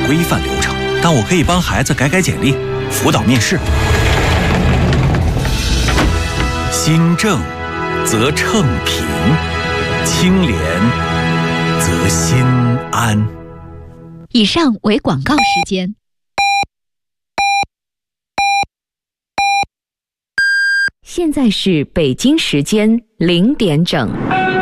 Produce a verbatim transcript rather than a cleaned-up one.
规范流程，但我可以帮孩子改改简历，辅导面试。新政则称平，清廉则心安。 以上为广告时间。 现在是北京时间零点整。